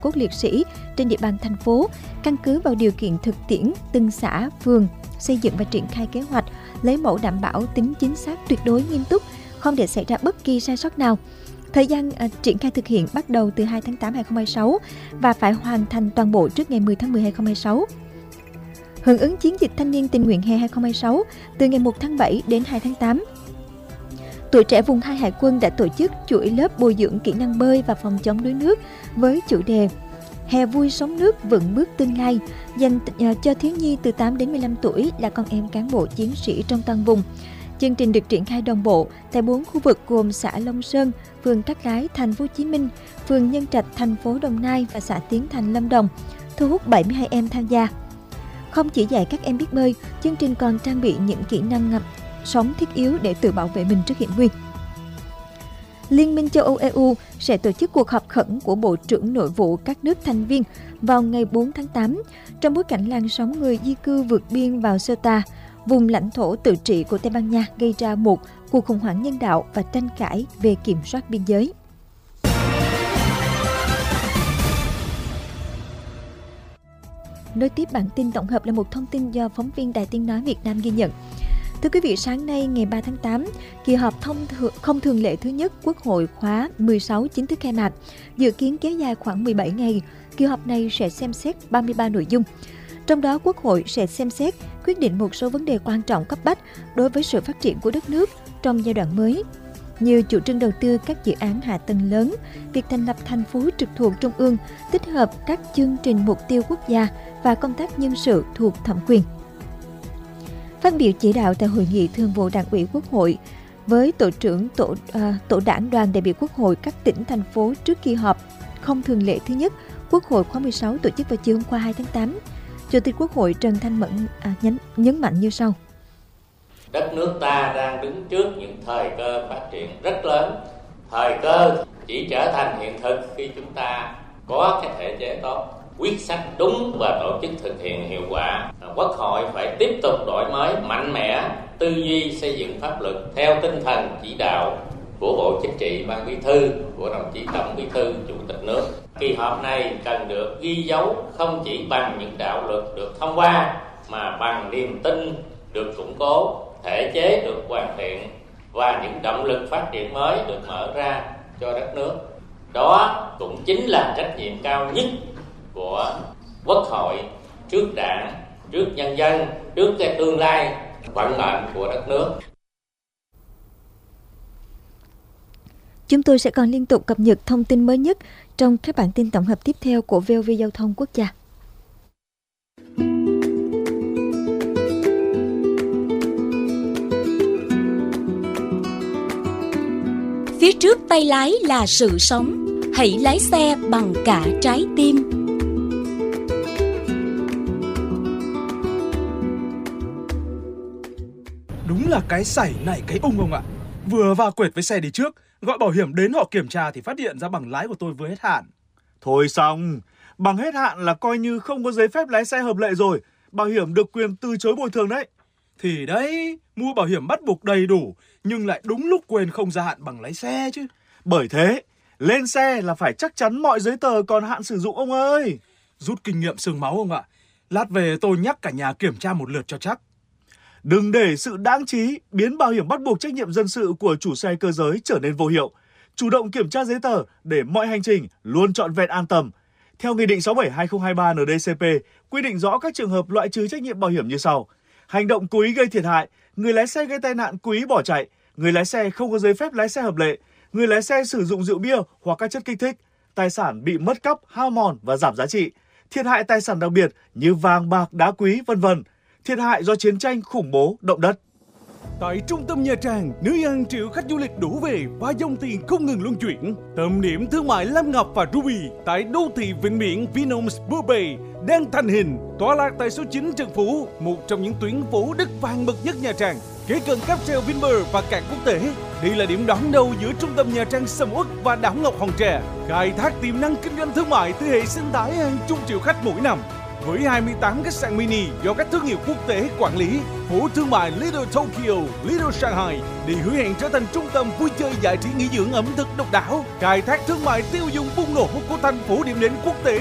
cốt liệt sĩ trên địa bàn thành phố, căn cứ vào điều kiện thực tiễn từng xã, phường, xây dựng và triển khai kế hoạch, lấy mẫu đảm bảo tính chính xác tuyệt đối nghiêm túc, không để xảy ra bất kỳ sai sót nào. Thời gian triển khai thực hiện bắt đầu từ 2 tháng 8 2026 và phải hoàn thành toàn bộ trước ngày 10 tháng 10 2026. Hưởng ứng chiến dịch thanh niên tình nguyện hè 2026 từ ngày 1 tháng 7 đến 2 tháng 8. Tuổi trẻ vùng 2 Hải quân đã tổ chức chuỗi lớp bồi dưỡng kỹ năng bơi và phòng chống đuối nước với chủ đề Hè vui sống nước vững bước tương lai, dành cho thiếu nhi từ 8 đến 15 tuổi là con em cán bộ chiến sĩ trong toàn vùng. Chương trình được triển khai đồng bộ tại 4 khu vực gồm xã Long Sơn, phường Cát Lái, thành phố Hồ Chí Minh, phường Nhân Trạch, thành phố Đồng Nai và xã Tiến Thành, Lâm Đồng, thu hút 72 em tham gia. Không chỉ dạy các em biết bơi, chương trình còn trang bị những kỹ năng sống thiết yếu để tự bảo vệ mình trước hiểm nguy. Liên minh châu Âu EU sẽ tổ chức cuộc họp khẩn của Bộ trưởng Nội vụ các nước thành viên vào ngày 4 tháng 8, trong bối cảnh làn sóng người di cư vượt biên vào Ceuta, vùng lãnh thổ tự trị của Tây Ban Nha, gây ra một cuộc khủng hoảng nhân đạo và tranh cãi về kiểm soát biên giới. Nối tiếp bản tin tổng hợp là một thông tin do phóng viên Đài Tiếng nói Việt Nam ghi nhận. Thưa quý vị, sáng nay ngày 3 tháng 8, kỳ họp không thường lệ thứ nhất Quốc hội khóa 16 chính thức khai mạc. Dự kiến kéo dài khoảng 17 ngày, kỳ họp này sẽ xem xét 33 nội dung. Trong đó, Quốc hội sẽ xem xét, quyết định một số vấn đề quan trọng cấp bách đối với sự phát triển của đất nước trong giai đoạn mới, như chủ trương đầu tư các dự án hạ tầng lớn, việc thành lập thành phố trực thuộc Trung ương, tích hợp các chương trình mục tiêu quốc gia và công tác nhân sự thuộc thẩm quyền. Phát biểu chỉ đạo tại hội nghị Thường vụ Đảng ủy Quốc hội với tổ trưởng tổ đảng đoàn đại biểu Quốc hội các tỉnh, thành phố trước kỳ họp không thường lệ thứ nhất Quốc hội khóa 16 tổ chức vào chiều hôm qua 2 tháng 8, Chủ tịch Quốc hội Trần Thanh Mẫn nhấn mạnh như sau. Đất nước ta đang đứng trước những thời cơ phát triển rất lớn. Thời cơ chỉ trở thành hiện thực khi chúng ta có cái thể chế tốt, quyết sách đúng và tổ chức thực hiện hiệu quả. Quốc hội phải tiếp tục đổi mới mạnh mẽ tư duy xây dựng pháp luật theo tinh thần chỉ đạo của Bộ Chính trị, Ban Bí thư, của đồng chí Tổng Bí thư, Chủ tịch nước. Kỳ họp này cần được ghi dấu không chỉ bằng những đạo luật được thông qua mà bằng niềm tin được củng cố, thể chế được hoàn thiện và những động lực phát triển mới được mở ra cho đất nước. Đó cũng chính là trách nhiệm cao nhất của Quốc hội trước Đảng, trước nhân dân, trước cái tương lai vận mệnh của đất nước. Chúng tôi sẽ còn liên tục cập nhật thông tin mới nhất trong các bản tin tổng hợp tiếp theo của VOV Giao thông Quốc gia. Phía trước tay lái là sự sống, hãy lái xe bằng cả trái tim. Đúng là cái sảy nảy cái ung ông ạ. Vừa va quệt với xe đi trước, gọi bảo hiểm đến họ kiểm tra thì phát hiện ra bằng lái của tôi vừa hết hạn. Thôi xong, bằng hết hạn là coi như không có giấy phép lái xe hợp lệ rồi. Bảo hiểm được quyền từ chối bồi thường đấy. Thì đấy, mua bảo hiểm bắt buộc đầy đủ, nhưng lại đúng lúc quên không gia hạn bằng lái xe chứ. Bởi thế, lên xe là phải chắc chắn mọi giấy tờ còn hạn sử dụng ông ơi. Rút kinh nghiệm xương máu ông ạ. Lát về tôi nhắc cả nhà kiểm tra một lượt cho chắc. Đừng để sự đáng trí biến bảo hiểm bắt buộc trách nhiệm dân sự của chủ xe cơ giới trở nên vô hiệu. Chủ động kiểm tra giấy tờ để mọi hành trình luôn trọn vẹn an tâm. Theo Nghị định 67/2023 NĐ-CP quy định rõ các trường hợp loại trừ trách nhiệm bảo hiểm như sau. Hành động cố ý gây thiệt hại, người lái xe gây tai nạn cố ý bỏ chạy, người lái xe không có giấy phép lái xe hợp lệ, người lái xe sử dụng rượu bia hoặc các chất kích thích, tài sản bị mất cắp, hao mòn và giảm giá trị, thiệt hại tài sản đặc biệt như vàng bạc, đá quý, v.v. thiệt hại do chiến tranh, khủng bố, động đất. Tại trung tâm Nha Trang, nơi hàng triệu khách du lịch đổ về và dòng tiền không ngừng luân chuyển. Tâm điểm thương mại Lam Ngọc và Ruby tại đô thị Vịnh Biển Vinhomes Bờ Bay đang thành hình, tọa lạc tại số 9 Trần Phú, một trong những tuyến phố đất vàng bậc nhất Nha Trang, kế cận cáp treo Vinpearl và cảng quốc tế. Đây là điểm đón đầu giữa trung tâm Nha Trang sầm uất và đảo ngọc Hòn Trà, khai thác tiềm năng kinh doanh thương mại từ hệ sinh thái hàng chục triệu khách mỗi năm. Với 28 khách sạn mini do các thương hiệu quốc tế quản lý, phố thương mại Little Tokyo, Little Shanghai đi hứa hẹn trở thành trung tâm vui chơi giải trí nghỉ dưỡng ẩm thực độc đáo, khai thác thương mại tiêu dùng bùng nổ của thành phố điểm đến quốc tế